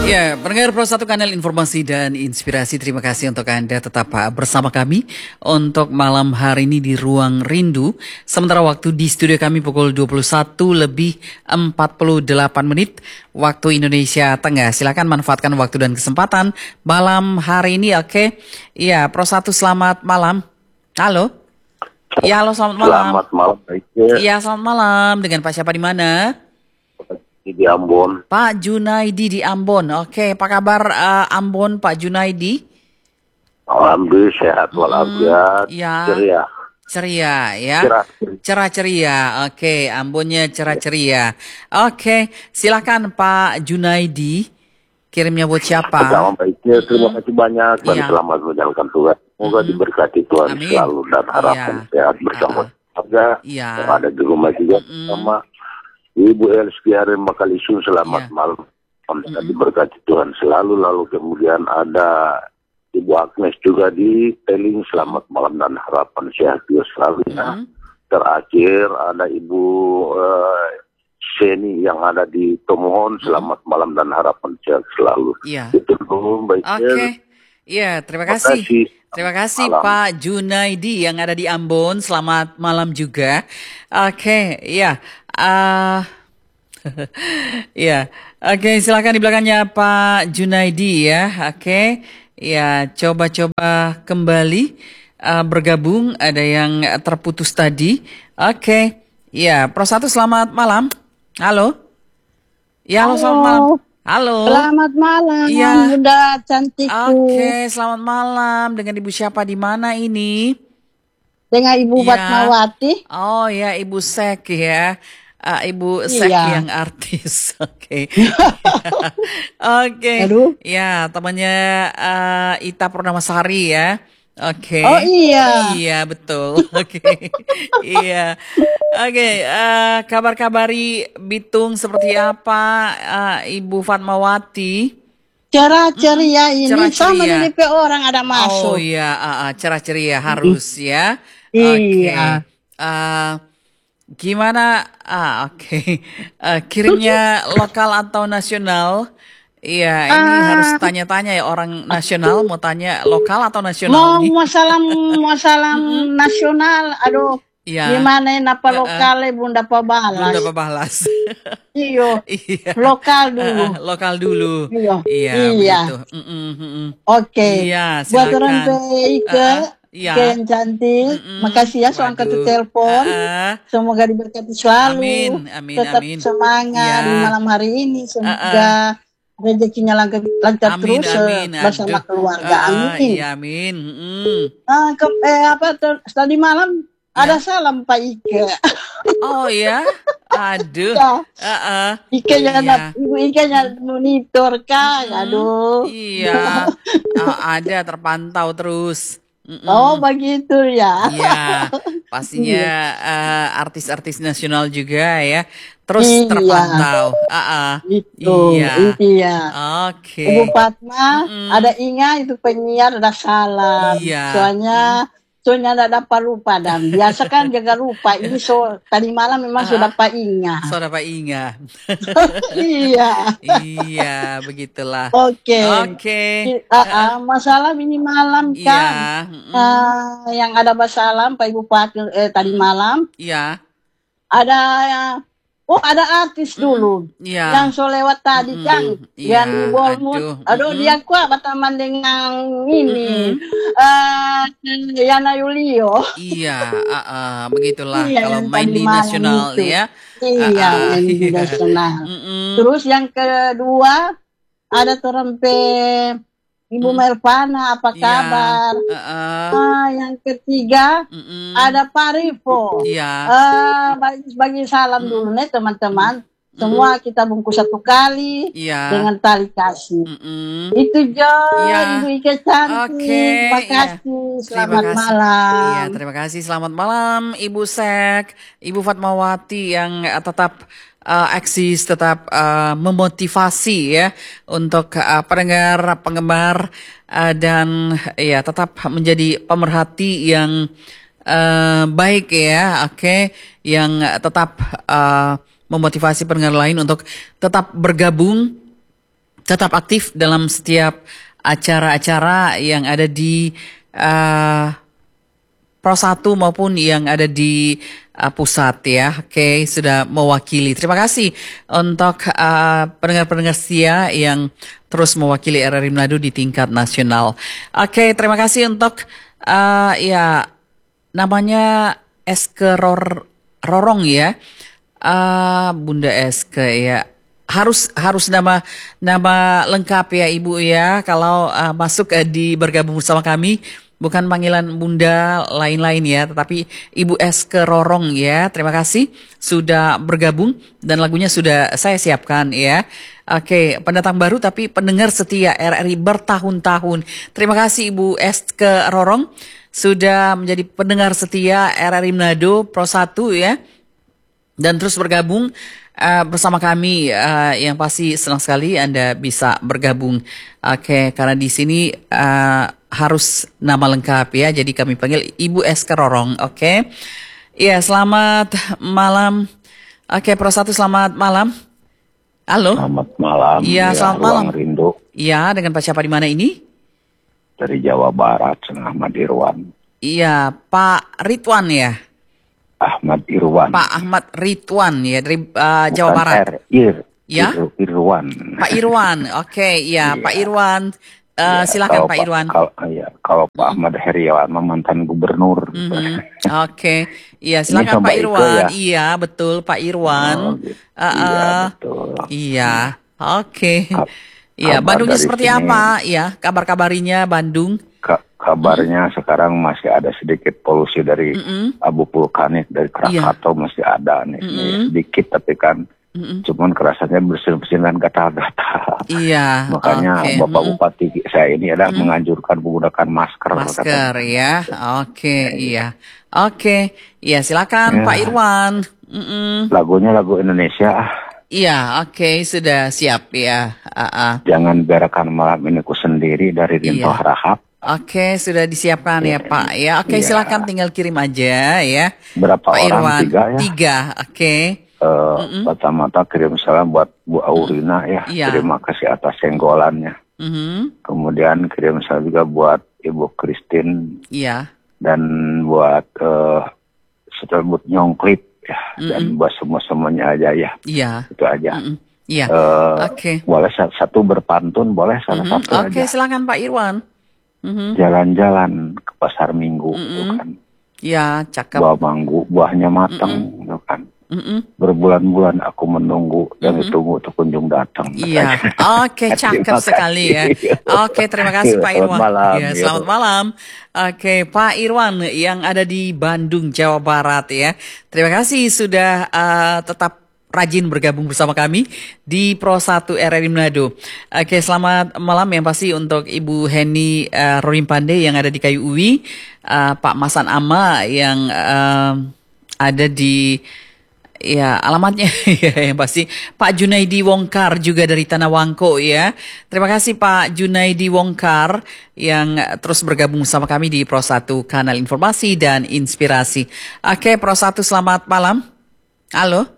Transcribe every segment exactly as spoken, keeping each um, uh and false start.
Ya, pendengar Pro satu Kanal Informasi dan Inspirasi, terima kasih untuk Anda tetap bersama kami untuk malam hari ini di Ruang Rindu. Sementara waktu di studio kami pukul dua puluh satu lebih empat puluh delapan menit waktu Indonesia Tengah. Silakan manfaatkan waktu dan kesempatan malam hari ini, oke? Iya, Pro satu selamat malam. Halo? Ya, halo, selamat malam. Selamat malam. Iya, selamat malam. Dengan Pak siapa di mana? Di Ambon. Pak Junaidi di Ambon. Oke, apa kabar uh, Ambon, Pak Junaidi? Alhamdulillah sehat walafiat. Hmm, ya. Ceria. Ceria ya. Cerah. Cerah ceria. Oke, Ambonnya cerah ceria. Oke, silakan Pak Junaidi. Kirimnya buat siapa? Pertama baiknya terima kasih banyak dan Ya. selamat menjalankan tugas. Semoga Mm. diberkati Tuhan Amin. selalu dan harapan Ya. sehat bersama Ah. keluarga Ya. yang ada di rumah juga sama Ibu Elskiare Makalisun. Selamat Ya. malam. Semoga diberkati Tuhan selalu. Lalu kemudian ada Ibu Agnes juga di Teling. Selamat malam dan harapan sehat juga selalu. Ya. Terakhir ada Ibu eh, Seni yang ada di Tomohon. Selamat malam dan harapan sehat selalu. Iya. Itu dulu baiknya. Oke. Iya, terima Terima kasih. kasih. Terima kasih Malam. Pak Junaidi yang ada di Ambon. Selamat malam juga. Oke, iya. Ah, Iya. Oke, silakan di belakangnya Pak Junaidi ya. Oke. Ya, coba-coba kembali uh, bergabung. Ada yang terputus tadi. Oke. Ya, Pro satu selamat malam. Halo. Ya, halo, Halo. selamat malam. Halo. Selamat malam, Iya. Bunda cantikku. Oke, selamat malam. Dengan Ibu siapa di mana ini? Dengan Ibu Iya. Fatmawati. Oh ya, Ibu Sek ya. Ah, Ibu Sek Iya. yang artis. Oke. Oke. Aduh. Ya, temannya ah, Ita Purnamasari ya. Oke. Oh iya. Iya, betul. Oke. Iya. Oke, eh, kabar-kabari Bitung seperti apa, eh, Ibu Fatmawati? Cerah ceria ini cerah sama ceria. D P orang ada Oh masuk. iya, ah, ah, cerah ceria harus ya. Iya. Oke. Eh, gimana? Ah, oke. Eh, kirimnya lokal atau nasional? Iya, ini Ah. harus tanya-tanya ya, orang nasional mau tanya lokal atau nasional Mau nih? masalah masalah nasional, aduh. Iya. Gimana napa Eh, eh. lokale Bunda Belum pabalas. dapat balas. Iyo. Iya. Lokal dulu. Eh, eh, lokal dulu. Iya. Iya, Iya. begitu. Mm-mm, mm-mm. Oke. Iya, Buat silakan. orang Ike, Eh, eh, iya. Ike yang cantik. Mm-mm. Makasih ya soal angkat Waduh. telepon. Eh, eh. Semoga diberkati selalu. Amin, amin, Tetap amin. semangat Iya. di malam hari ini. Semoga rezekinya lancar, lancar Amin, terus amin. eh, bersama Aduh. keluarga. Eh, eh, Amin. Iya, amin. Mm-mm. Ah, ke- eh, apa ter- tadi malam Ya. ada salam Pak Ike. Oh ya, aduh. Ya. Eh, eh. Ike Iya. nya Ibu Ike nya monitor kan. Aduh. Iya, Ah, ada terpantau terus. Mm-mm. Oh begitu ya. Iya, pastinya eh, artis-artis nasional juga ya. Terus Iya. terpantau. Ah, ah. Itu Iya. iya. Oke. Ibu Fatma, Mm-mm. ada Inga itu penyiar ada salam. Iya. Soalnya soalnya ada dapat lupa dan biasa kan jaga lupa. Ini so tadi malam memang Ah. sudah Pak Inga. Saudara Pak Inga. Iya. Iya, begitulah. Oke. Oke. Ah, ah, masalah ini malam Iya. kan. mm-mm. Ah, yang ada masalah Pak Ibu Fatma eh, tadi malam Iya. ada oh ada artis dulu. Iya. Yang so lewat tadi Mm-mm. kan Iya, yang di Bolmut aduh. aduh, Mm-mm. dia kuat berteman dengan ini eh Yana Yulio. Iya, ah, ah, begitulah Iya, kalau yang main tadi di malam nasional itu. ya. Iya Ah, ah, yang di iya. nasional. Mm-mm. Terus yang kedua ada terempe Ibu Mm. Melvana, apa Iya. kabar? Ah, ah. Ah, yang ketiga Mm-mm. ada Pak Rivo. Iya. Ah, bagi, bagi salam dulu nih teman-teman. Semua kita bungkus satu kali Iya. dengan tali kasih. Mm-mm. Itu John, Iya. Ibu Ike cantik. Oke, Terima iya. kasih. Selamat Terima kasih. malam. Iya, terima kasih. Selamat malam, Ibu Sek, Ibu Fatmawati yang eh, tetap eh, eksis, tetap eh, memotivasi ya untuk eh, pendengar, penggemar eh, dan ya tetap menjadi pemerhati yang eh, baik ya, oke, yang tetap eh, memotivasi pendengar lain untuk tetap bergabung tetap aktif dalam setiap acara-acara yang ada di uh, Pro satu maupun yang ada di uh, pusat ya. Oke, sudah mewakili. Terima kasih untuk uh, pendengar-pendengar setia yang terus mewakili R R I Manado di tingkat nasional. Oke, terima kasih untuk uh, ya namanya Eske Ror, Rorong ya. Uh, Bunda Eske ya. Harus harus nama nama lengkap ya Ibu ya kalau uh, masuk uh, di bergabung bersama kami. Bukan panggilan Bunda lain-lain ya, tetapi Ibu Eske Rorong ya. Terima kasih sudah bergabung dan lagunya sudah saya siapkan ya. Oke, pendatang baru tapi pendengar setia R R I bertahun-tahun. Terima kasih Ibu Eske Rorong sudah menjadi pendengar setia R R I Manado Pro satu ya. Dan terus bergabung uh, bersama kami uh, yang pasti senang sekali Anda bisa bergabung. Oke, karena di sini uh, harus nama lengkap ya. Jadi kami panggil Ibu Eske Rorong. Oke. Iya, selamat malam. Oke, Pro satu selamat malam. Halo. Selamat malam. Iya, ya, selamat malam. Ruang Rindu. Iya, dengan Pak siapa di mana ini? Dari Jawa Barat, Ahmad Irwan. Iya, Pak Ridwan ya. Ahmad Irwan. Pak Ahmad Ridwan ya dari uh, Jawa Bukan Barat. R, Ir, Ya? Ir, Irwan. Pak Irwan. Oke, iya, Iya. Pak Irwan. Uh, Ya, silakan kalau Pak Irwan. Kalau, ya, kalau Pak Ahmad Heriawan mantan gubernur. Mhm. Oke, iya Ini silakan sama Pak Iko Irwan. ya? Iya betul Pak Irwan. Oh, gitu. Uh, Iya, uh, betul. iya, oke. Ka- Iya, kabar Bandungnya dari seperti sini. apa? Ya, kabar-kabarinya Bandung. Ka- kabarnya sekarang masih ada sedikit polusi dari Mm-mm. abu vulkanik dari Krakatau masih ada nih, Mm-mm. nih sedikit tapi kan Mm-mm. cuman kerasanya bersin-bersin dan gatal-gatal. Iya, Makanya oke. Bapak Mm-mm. Bupati saya ini adalah Mm-mm. menganjurkan menggunakan masker. Masker katanya. ya, oke, iya, oke, iya silakan Ya. Pak Irwan. Mm-mm. Lagunya lagu Indonesia. ah. Iya, oke, sudah siap ya. Ah, ah. Jangan biarkan malam ini ku sendiri dari Rinto Iya. Harahap. Oke, sudah disiapkan ya Pak. Ya, oke, Iya. silakan tinggal kirim aja ya. Berapa Pak orang? Irwan. Tiga ya. Tiga, oke. Eh, Pertama-tama kirim salam buat Bu Aurina ya. Iya. Terima kasih atas senggolannya. Mhm. Kemudian kirim salam juga buat Ibu Christine Iya. dan buat eh Setelbut Nyongklip ya. Dan buat semua-semuanya aja ya. Iya. Itu aja. Mm-mm. Iya. Eh, Oke. Boleh sa- satu berpantun, boleh salah Mhm. satu Oke, aja. silakan Pak Irwan. Mhm. Jalan-jalan ke pasar minggu, gitu Mm-mm. kan. Ya, cakep. Buah manggu, buahnya matang, gitu kan. Mm-mm. Berbulan-bulan aku menunggu dan ditunggu untuk kunjung datang. Iya, oke, cakep Terima sekali ya. kasih. Oke, terima kasih Pak Selamat Irwan. malam. Ya, Ya. selamat malam. Oke, Pak Irwan yang ada di Bandung, Jawa Barat ya. Terima kasih sudah uh, tetap rajin bergabung bersama kami di Pro satu R R I Manado. Oke, selamat malam yang pasti untuk Ibu Heni uh, Rorim Pandey yang ada di Kayu Uwi, uh, Pak Masan Ama yang uh, ada di ya alamatnya ya yang pasti Pak Junaidi Wongkar juga dari Tanah Wangko ya. Terima kasih Pak Junaidi Wongkar yang terus bergabung sama kami di Pro satu Kanal Informasi dan Inspirasi. Oke, Pro satu selamat malam. Halo.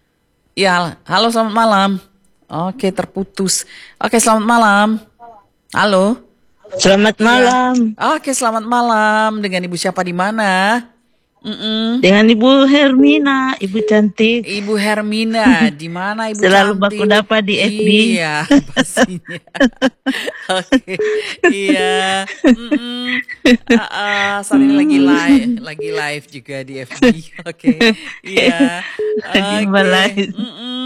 Ya, halo selamat malam. Oke, terputus. Oke, selamat malam. Halo. Selamat malam Oke, selamat malam. Dengan Ibu siapa di mana? Mm-mm. dengan Ibu Hermina, Ibu cantik. Ibu Hermina, di mana Ibu Selalu cantik? baku dapat di F B. Iya, pastinya. Oke, iya. Mm-mm. Ah, ah, saat ini lagi live, lagi live juga di F B. Oke, iya. Lagi Oke. live. Mm-mm.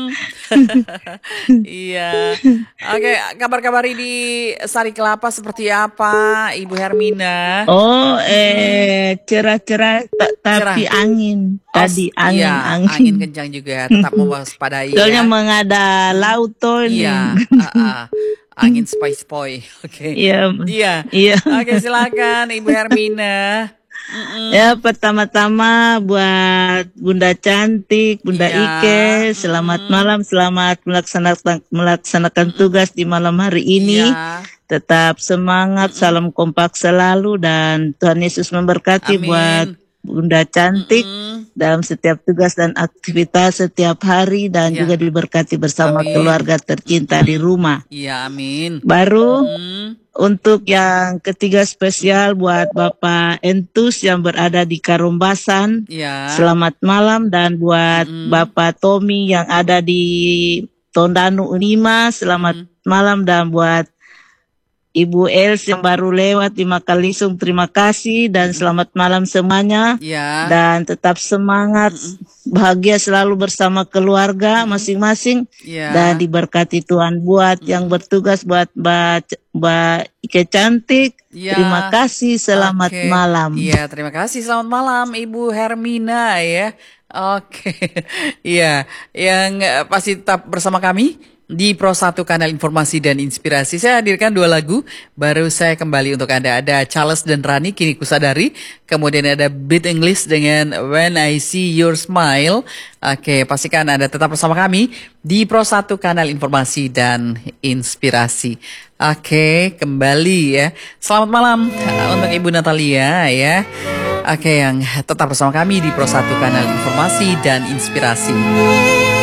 Iya. Oke, kabar-kabar di Sari Kelapa seperti apa, Ibu Hermina? Oh, eh cerah-cerah ta- tapi Cerah. angin. Tadi Oh, angin, iya, angin. angin kencang juga. Tetap mewaspadai Soalnya ya. mengada laut tuh nih. Iya, ah, ah. Angin spoi-spoi. Oke. Iya. Iya. Iya. Oke, silakan Ibu Hermina. Mm-mm. Ya, pertama-tama buat Bunda cantik, Bunda Iya. Ike, selamat malam, selamat melaksanakan melaksanakan tugas di malam hari ini. Iya. Tetap semangat, salam kompak selalu dan Tuhan Yesus memberkati Amin. buat Bunda cantik Mm-mm. dalam setiap tugas dan aktivitas setiap hari dan Ya. juga diberkati bersama Amin. keluarga tercinta di rumah. Iya, amin. Baru Mm. untuk yang ketiga spesial buat Bapak Entus yang berada di Karumbasan. Ya. Selamat malam, dan buat Mm-mm. Bapak Tommy yang ada di Tondanu lima, selamat Mm. malam, dan buat Ibu Els yang baru lewat di Makalisung, terima kasih dan selamat malam semuanya. Ya. Dan tetap semangat, bahagia selalu bersama keluarga masing-masing, Ya. dan diberkati Tuhan. Buat yang bertugas, buat Mbak Mbak Ike cantik, Ya. terima kasih, selamat Oke. malam. Iya, terima kasih. Selamat malam Ibu Hermina ya. Oke. Iya, yang eh, pasti tetap bersama kami di Pro satu Kanal Informasi dan Inspirasi. Saya hadirkan dua lagu, baru saya kembali untuk Anda. Ada Charles dan Rani, Kini Kusadari. Kemudian ada Beat English dengan When I See Your Smile. Oke, pastikan Anda tetap bersama kami di Pro satu Kanal Informasi dan Inspirasi. Oke, kembali ya. Selamat malam untuk Ibu Natalia ya. Oke, yang tetap bersama kami di Pro satu Kanal Informasi dan Inspirasi.